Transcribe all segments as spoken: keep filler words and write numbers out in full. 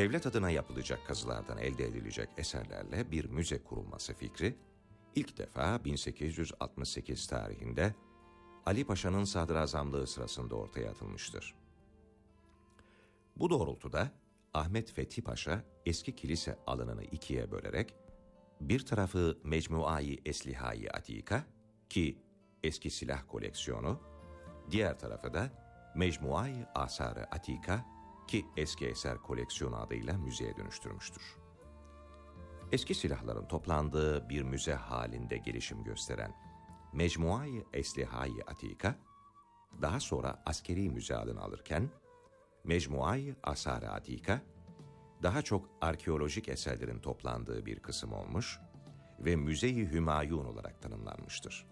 Devlet adına yapılacak kazılardan elde edilecek eserlerle bir müze kurulması fikri, ilk defa bin sekiz yüz altmış sekiz tarihinde Ali Paşa'nın sadrazamlığı sırasında ortaya atılmıştır. Bu doğrultuda Ahmet Fethi Paşa eski kilise alanını ikiye bölerek, bir tarafı Mecmua-i Eslihâ-i Atika ki eski silah koleksiyonu, diğer tarafı da Mecmua-i Asar-ı Atika ki eski eser koleksiyonu adıyla müzeye dönüştürmüştür. Eski silahların toplandığı bir müze halinde gelişim gösteren Mecmua-i Eslihâ-i Atika, daha sonra askeri müze adını alırken, Mecmua-i Asar-ı Atika, daha çok arkeolojik eserlerin toplandığı bir kısım olmuş ve Müze-i Hümayun olarak tanımlanmıştır.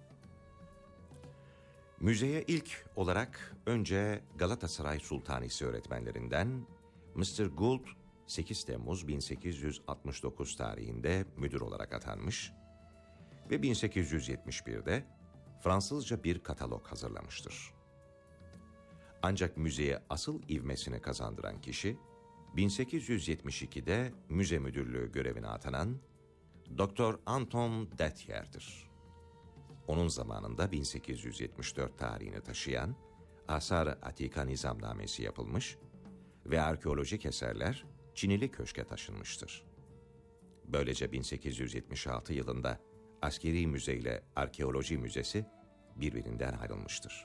Müzeye ilk olarak önce Galatasaray Sultanisi öğretmenlerinden mister Gould sekiz Temmuz bin sekiz yüz altmış dokuz tarihinde müdür olarak atanmış ve bin sekiz yüz yetmiş birde Fransızca bir katalog hazırlamıştır. Ancak müzeye asıl ivmesini kazandıran kişi, bin sekiz yüz yetmiş ikide müze müdürlüğü görevine atanan doktor Anton Detyer'dir. Onun zamanında bin sekiz yüz yetmiş dört tarihini taşıyan Asar-ı Atika nizamnamesi yapılmış ve arkeolojik eserler Çinili Köşk'e taşınmıştır. Böylece bin sekiz yüz yetmiş altı yılında Askeri Müze ile Arkeoloji Müzesi birbirinden ayrılmıştır.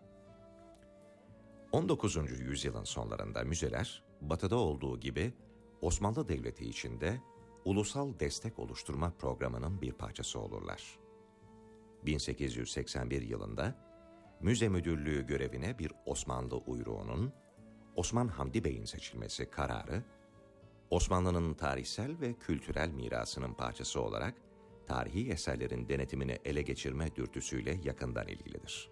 on dokuzuncu yüzyılın sonlarında müzeler, Batı'da olduğu gibi Osmanlı Devleti içinde ulusal destek oluşturma programının bir parçası olurlar. bin sekiz yüz seksen bir yılında müze müdürlüğü görevine bir Osmanlı uyruğunun, Osman Hamdi Bey'in seçilmesi kararı, Osmanlı'nın tarihsel ve kültürel mirasının parçası olarak tarihi eserlerin denetimini ele geçirme dürtüsüyle yakından ilgilidir.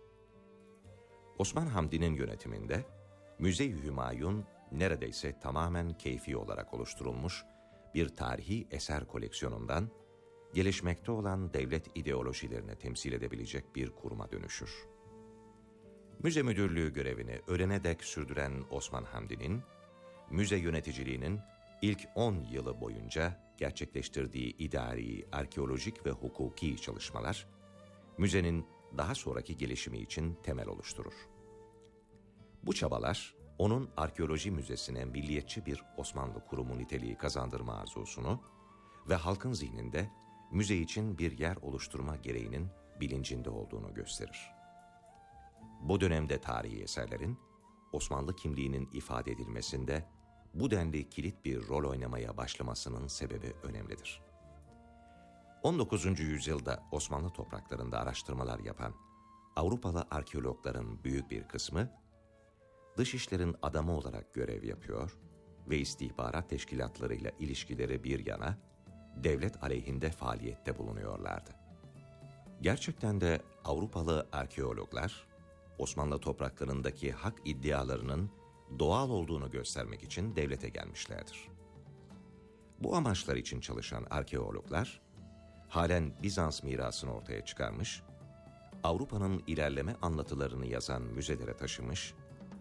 Osman Hamdi'nin yönetiminde Müze-i Hümayun neredeyse tamamen keyfi olarak oluşturulmuş bir tarihi eser koleksiyonundan gelişmekte olan devlet ideolojilerini temsil edebilecek bir kuruma dönüşür. Müze müdürlüğü görevini ölene dek sürdüren Osman Hamdi'nin, müze yöneticiliğinin ilk on yılı boyunca gerçekleştirdiği idari, arkeolojik ve hukuki çalışmalar, müzenin daha sonraki gelişimi için temel oluşturur. Bu çabalar, onun arkeoloji müzesine milliyetçi bir Osmanlı kurumu niteliği kazandırma arzusunu ve halkın zihninde müze için bir yer oluşturma gereğinin bilincinde olduğunu gösterir. Bu dönemde tarihi eserlerin Osmanlı kimliğinin ifade edilmesinde bu denli kilit bir rol oynamaya başlamasının sebebi önemlidir. on dokuzuncu yüzyılda Osmanlı topraklarında araştırmalar yapan Avrupalı arkeologların büyük bir kısmı, dışişlerin adamı olarak görev yapıyor ve istihbarat teşkilatlarıyla ilişkileri bir yana, devlet aleyhinde faaliyette bulunuyorlardı. Gerçekten de Avrupalı arkeologlar, Osmanlı topraklarındaki hak iddialarının doğal olduğunu göstermek için devlete gelmişlerdir. Bu amaçlar için çalışan arkeologlar, halen Bizans mirasını ortaya çıkarmış, Avrupa'nın ilerleme anlatılarını yazan müzelere taşımış